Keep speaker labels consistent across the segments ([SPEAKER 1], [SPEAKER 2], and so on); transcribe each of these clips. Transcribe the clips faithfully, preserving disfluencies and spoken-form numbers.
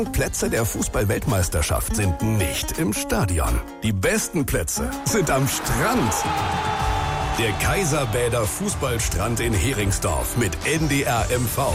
[SPEAKER 1] Plätze der Fußball-Weltmeisterschaft sind nicht im Stadion. Die besten Plätze sind am Strand. Der Kaiserbäder Fußballstrand in Heringsdorf mit N D R M V.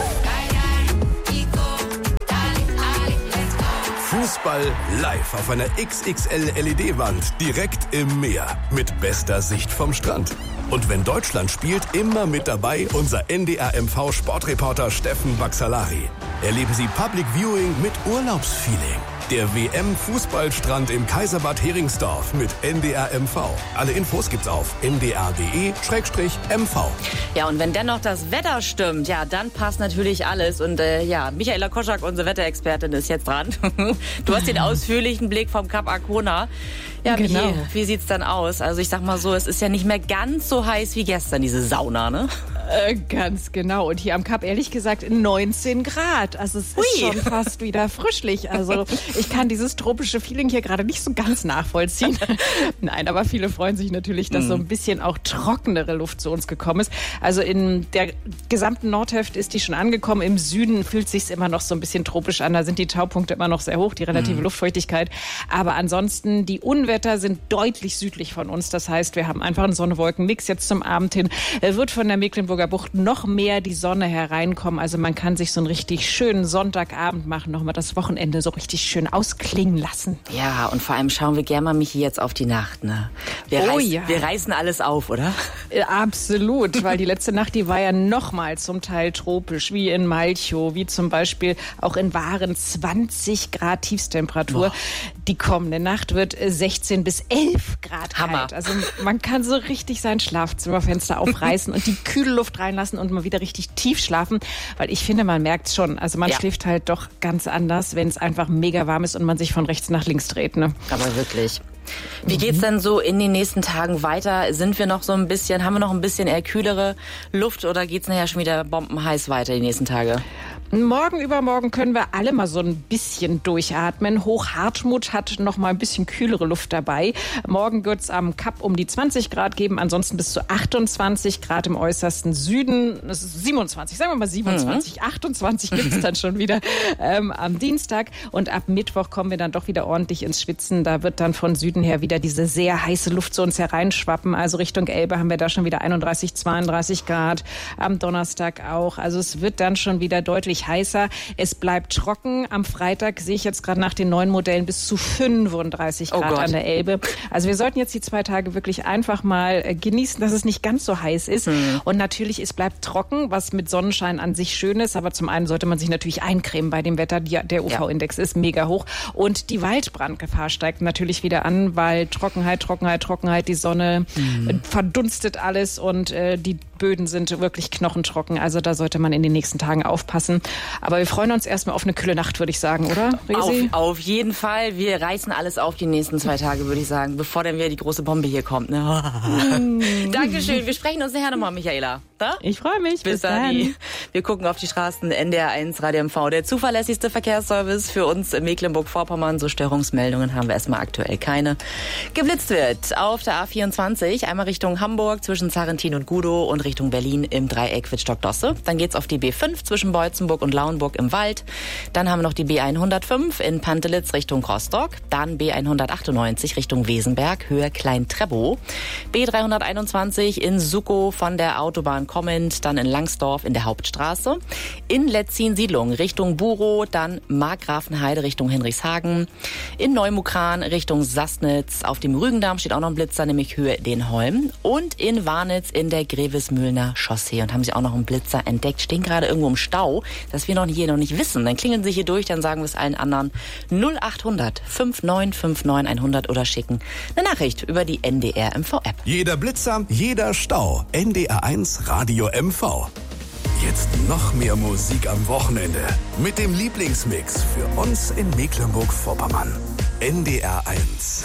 [SPEAKER 1] Fußball live auf einer X X L L E D-Wand direkt im Meer mit bester Sicht vom Strand. Und wenn Deutschland spielt, immer mit dabei unser N D R M V-Sportreporter Steffen Baxalari. Erleben Sie Public Viewing mit Urlaubsfeeling. Der W M-Fußballstrand im Kaiserbad Heringsdorf mit N D R M V. Alle Infos gibt's auf n d r punkt d e slash m v.
[SPEAKER 2] Ja, und wenn dennoch das Wetter stimmt, ja, dann passt natürlich alles. Und äh, ja, Michaela Koschak, unsere Wetterexpertin, ist jetzt dran. Du hast den ausführlichen Blick vom Kap Arkona. Ja, genau. Michi, wie sieht's dann aus? Also ich sag mal so, es ist ja nicht mehr ganz so heiß wie gestern, diese Sauna, ne?
[SPEAKER 3] Äh, ganz genau. Und hier am Kap, ehrlich gesagt, neunzehn Grad. Also es ist Ui. schon fast wieder frischlich. Also ich kann dieses tropische Feeling hier gerade nicht so ganz nachvollziehen. Nein, aber viele freuen sich natürlich, dass mm. so ein bisschen auch trockenere Luft zu uns gekommen ist. Also in der gesamten Nordhälfte ist die schon angekommen. Im Süden fühlt sich's immer noch so ein bisschen tropisch an. Da sind die Taupunkte immer noch sehr hoch, die relative mm. Luftfeuchtigkeit. Aber ansonsten, die Unwetter sind deutlich südlich von uns. Das heißt, wir haben einfach einen Sonne-Wolken-Mix jetzt zum Abend hin. Er wird von der Mecklenburger Bucht noch mehr die Sonne hereinkommen. Also man kann sich so einen richtig schönen Sonntagabend machen, nochmal das Wochenende so richtig schön ausklingen lassen.
[SPEAKER 2] Ja, und vor allem schauen wir gerne mal, Michi, jetzt auf die Nacht. Ne? Wir,
[SPEAKER 3] oh,
[SPEAKER 2] reißen,
[SPEAKER 3] ja.
[SPEAKER 2] wir reißen alles auf, oder?
[SPEAKER 3] Äh, absolut, weil die letzte Nacht, die war ja nochmal zum Teil tropisch, wie in Malchow, wie zum Beispiel auch in Waren zwanzig Grad Tiefstemperatur. Boah. Die kommende Nacht wird sechzehn bis elf Grad
[SPEAKER 2] Hammer.
[SPEAKER 3] kalt. Also man kann so richtig sein Schlafzimmerfenster aufreißen und die kühle Luft reinlassen und mal wieder richtig tief schlafen, weil ich finde, man merkt es schon. Also man ja. schläft halt doch ganz anders, wenn es einfach mega warm ist und man sich von rechts nach links dreht. Ne?
[SPEAKER 2] Aber wirklich. Wie geht's denn so in den nächsten Tagen weiter? Sind wir noch so ein bisschen, haben wir noch ein bisschen eher kühlere Luft oder geht's nachher schon wieder bombenheiß weiter die nächsten Tage?
[SPEAKER 3] Morgen, übermorgen können wir alle mal so ein bisschen durchatmen. Hochhartmut hat noch mal ein bisschen kühlere Luft dabei. Morgen wird es am Kap um die zwanzig Grad geben, ansonsten bis zu achtundzwanzig Grad im äußersten Süden. Das ist siebenundzwanzig, sagen wir mal siebenundzwanzig. Mhm. achtundzwanzig gibt es dann schon wieder ähm, am Dienstag. Und ab Mittwoch kommen wir dann doch wieder ordentlich ins Schwitzen. Da wird dann von Süden her wieder diese sehr heiße Luft zu uns hereinschwappen. Also Richtung Elbe haben wir da schon wieder einunddreißig, zweiunddreißig Grad. Am Donnerstag auch. Also es wird dann schon wieder deutlich heißer. Es bleibt trocken. Am Freitag sehe ich jetzt gerade nach den neuen Modellen bis zu fünfunddreißig Grad oh an der Elbe. Also wir sollten jetzt die zwei Tage wirklich einfach mal genießen, dass es nicht ganz so heiß ist. Mhm. Und natürlich, es bleibt trocken, was mit Sonnenschein an sich schön ist. Aber zum einen sollte man sich natürlich eincremen bei dem Wetter. Der U V-Index ja. ist mega hoch. Und die Waldbrandgefahr steigt natürlich wieder an, weil Trockenheit, Trockenheit, Trockenheit, die Sonne mhm. verdunstet alles und äh, die Böden sind wirklich knochentrocken. Also da sollte man in den nächsten Tagen aufpassen. Aber wir freuen uns erstmal auf eine kühle Nacht, würde ich sagen, oder,
[SPEAKER 2] Resi? Auf, auf jeden Fall. Wir reißen alles auf die nächsten zwei Tage, würde ich sagen, bevor dann wieder die große Bombe hier kommt. Ne? Mm. Dankeschön. Wir sprechen uns nachher nochmal, Michaela. Da?
[SPEAKER 3] Ich freue mich.
[SPEAKER 2] Bis, Bis dann. Wir gucken auf die Straßen. N D R eins Radio M V, der zuverlässigste Verkehrsservice für uns in Mecklenburg-Vorpommern. So Störungsmeldungen haben wir erstmal aktuell keine. Geblitzt wird auf der A vierundzwanzig, einmal Richtung Hamburg zwischen Zarrentin und Gudow und Richtung Berlin im Dreieck Wittstock-Dosse. Dann geht's auf die B fünf zwischen Beutzenburg und Lauenburg im Wald. Dann haben wir noch die B hundertfünf in Pantelitz Richtung Rostock. Dann B hundertachtundneunzig Richtung Wesenberg, Höhe Klein-Treppow. B dreihunderteinundzwanzig in Suckow von der Autobahn kommend. Dann in Langsdorf in der Hauptstraße. In Letzin-Siedlung Richtung Burow. Dann Markgrafenheide Richtung Hinrichshagen. In Neumukran Richtung Sassnitz. Auf dem Rügendamm steht auch noch ein Blitzer, nämlich Höhe Denholm. Und in Warnitz in der Grevesmühlner Chaussee. Und haben sie auch noch einen Blitzer entdeckt. Stehen gerade irgendwo im Stau, das wir noch hier noch nicht wissen. Dann klingeln sie hier durch, dann sagen wir es allen anderen null achthundert neunundfünfzig neunundfünfzig hundert oder schicken eine Nachricht über die N D R M V App.
[SPEAKER 1] Jeder Blitzer, jeder Stau. N D R eins Radio M V. Jetzt noch mehr Musik am Wochenende. Mit dem Lieblingsmix für uns in Mecklenburg-Vorpommern. N D R eins.